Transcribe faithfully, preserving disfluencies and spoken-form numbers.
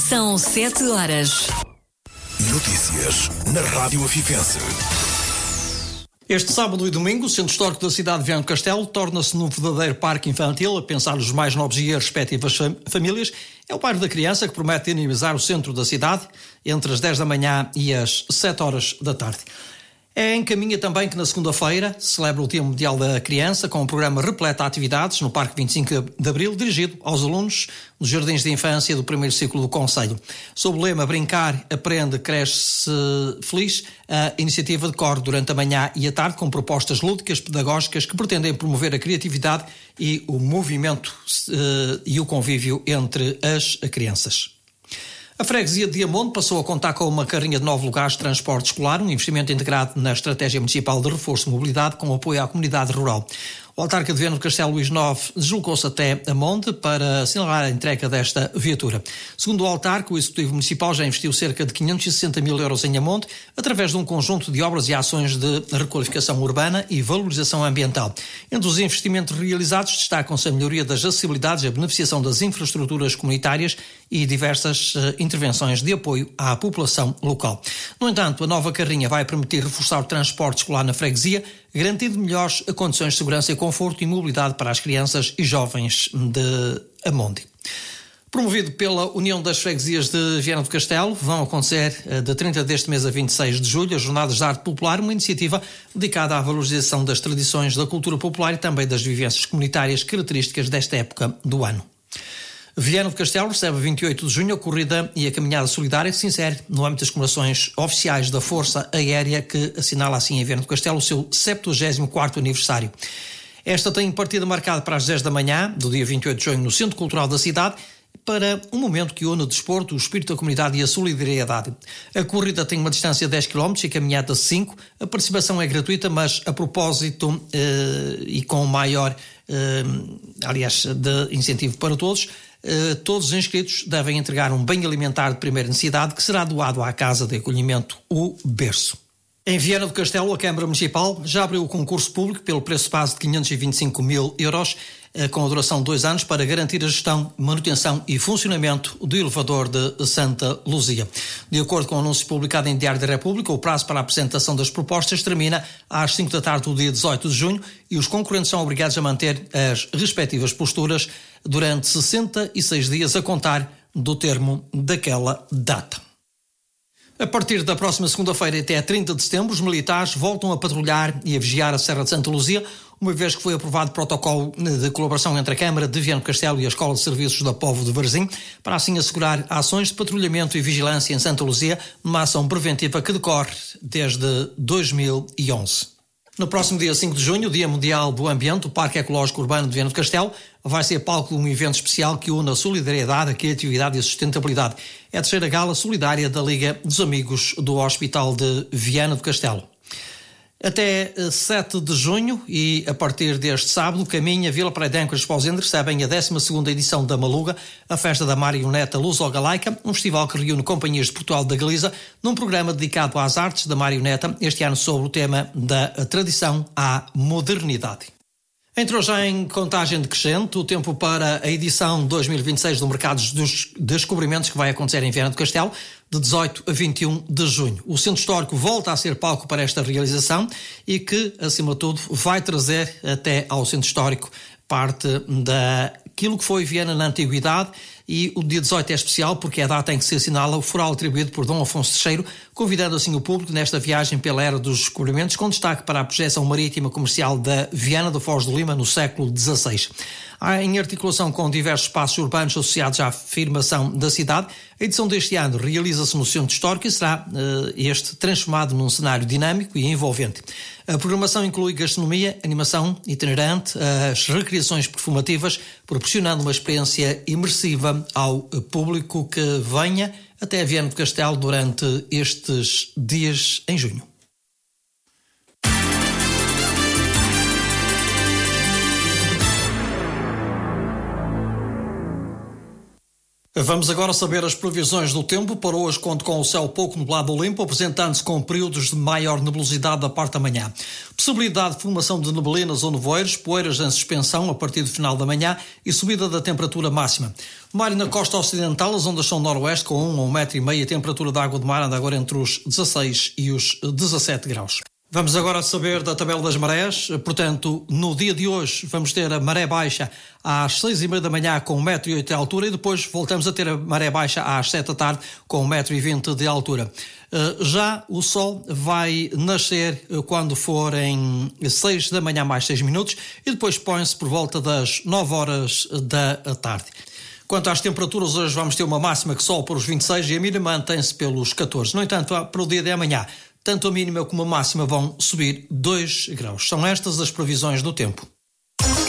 São sete horas. Notícias na Rádio Afifense. Este sábado e domingo, o Centro Histórico da cidade de Viana do Castelo torna-se num verdadeiro parque infantil a pensar nos mais nobres e as respectivas famílias. É o bairro da criança que promete dinamizar o centro da cidade entre as dez da manhã e as sete horas da tarde. É em caminha também que na segunda-feira se celebra o Dia Mundial da Criança, com um programa repleto de atividades no Parque vinte e cinco de Abril, dirigido aos alunos dos Jardins de Infância do primeiro ciclo do Concelho. Sob o lema Brincar, Aprende, Cresce Feliz, a iniciativa decorre durante a manhã e a tarde com propostas lúdicas, pedagógicas que pretendem promover a criatividade e o movimento uh, e o convívio entre as crianças. A freguesia de Diamonte passou a contar com uma carrinha de nove lugares de transporte escolar, um investimento integrado na Estratégia Municipal de Reforço de Mobilidade com apoio à comunidade rural. O autarca de Viana do Castelo, Luís Nove, deslocou-se até Amonte para assinalar a entrega desta viatura. Segundo o autarca, o Executivo Municipal já investiu cerca de quinhentos e sessenta mil euros em Amonte, através de um conjunto de obras e ações de requalificação urbana e valorização ambiental. Entre os investimentos realizados destacam-se a melhoria das acessibilidades, a beneficiação das infraestruturas comunitárias e diversas uh, intervenções de apoio à população local. No entanto, a nova carrinha vai permitir reforçar o transporte escolar na freguesia, garantindo melhores condições de segurança e conforto e mobilidade para as crianças e jovens de Amonte. Promovido pela União das Freguesias de Viana do Castelo, vão acontecer de trinta deste mês a vinte e seis de julho as Jornadas de Arte Popular, uma iniciativa dedicada à valorização das tradições da cultura popular e também das vivências comunitárias características desta época do ano. Viana do Castelo recebe a vinte e oito de junho a corrida e a caminhada solidária que se insere no âmbito das comemorações oficiais da Força Aérea, que assinala assim em Viana do Castelo o seu septuagésimo quarto aniversário. Esta tem partida marcada para as dez da manhã, do dia vinte e oito de junho, no Centro Cultural da cidade, para um momento que une o desporto, o espírito da comunidade e a solidariedade. A corrida tem uma distância de dez quilómetros e a caminhada cinco. A participação é gratuita, mas a propósito eh, e com maior, eh, aliás, de incentivo para todos, eh, todos os inscritos devem entregar um bem alimentar de primeira necessidade que será doado à Casa de Acolhimento O Berço. Em Viana do Castelo, a Câmara Municipal já abriu o concurso público pelo preço base de quinhentos e vinte e cinco mil euros, com a duração de dois anos, para garantir a gestão, manutenção e funcionamento do elevador de Santa Luzia. De acordo com o anúncio publicado em Diário da República, o prazo para a apresentação das propostas termina às cinco da tarde do dia dezoito de junho e os concorrentes são obrigados a manter as respectivas posturas durante sessenta e seis dias a contar do termo daquela data. A partir da próxima segunda-feira até trinta de setembro, os militares voltam a patrulhar e a vigiar a Serra de Santa Luzia, uma vez que foi aprovado protocolo de colaboração entre a Câmara de Viana do Castelo e a Escola de Serviços da Póvoa de Varzim, para assim assegurar ações de patrulhamento e vigilância em Santa Luzia, numa ação preventiva que decorre desde dois mil e onze. No próximo dia cinco de junho, o Dia Mundial do Ambiente, o Parque Ecológico Urbano de Viana do Castelo vai ser palco de um evento especial que une a solidariedade, a criatividade e a sustentabilidade. É a terceira gala solidária da Liga dos Amigos do Hospital de Viana do Castelo. Até sete de junho e a partir deste sábado, Caminha, Vila Praia de Âncora e Esposende recebem a décima segunda edição da Maluga, a festa da marioneta luso-galaica, um festival que reúne companhias de Portugal da Galiza num programa dedicado às artes da marioneta, este ano sobre o tema da tradição à modernidade. Entrou já em contagem decrescente o tempo para a edição dois mil e vinte e seis do Mercado dos Descobrimentos, que vai acontecer em Viana do Castelo, de dezoito a vinte e um de junho. O Centro Histórico volta a ser palco para esta realização e que, acima de tudo, vai trazer até ao Centro Histórico parte daquilo que foi Viana na Antiguidade, e o dia dezoito é especial porque é a data em que se assinala o foral atribuído por Dom Afonso terceiro, convidando assim o público nesta viagem pela era dos descobrimentos, com destaque para a projeção marítima comercial da Viana da Foz do Lima no século dezasseis. Em articulação com diversos espaços urbanos associados à afirmação da cidade, a edição deste ano realiza-se no Centro Histórico e será uh, este transformado num cenário dinâmico e envolvente. A programação inclui gastronomia, animação itinerante, as recriações perfumativas, proporcionando uma experiência imersiva ao público que venha até a Viana do Castelo durante estes dias em junho. Vamos agora saber as previsões do tempo. Para hoje conto com o céu pouco nublado ou limpo, apresentando-se com períodos de maior nebulosidade da parte da manhã. Possibilidade de formação de neblinas ou nevoeiros, poeiras em suspensão a partir do final da manhã e subida da temperatura máxima. Mar na costa ocidental, as ondas são noroeste com um a um metro e meio. A temperatura da água do mar anda agora entre os dezasseis e os dezassete graus. Vamos agora saber da tabela das marés. Portanto, no dia de hoje vamos ter a maré baixa às seis e meia da manhã com um metro e oito de altura e depois voltamos a ter a maré baixa às sete da tarde com um metro e vinte de altura. Já o sol vai nascer quando forem seis da manhã mais seis minutos e depois põe-se por volta das nove horas da tarde. Quanto às temperaturas, hoje vamos ter uma máxima que sobe para os vinte e seis e a mínima mantém-se pelos catorze. No entanto, para o dia de amanhã, tanto a mínima como a máxima vão subir dois graus. São estas as previsões do tempo.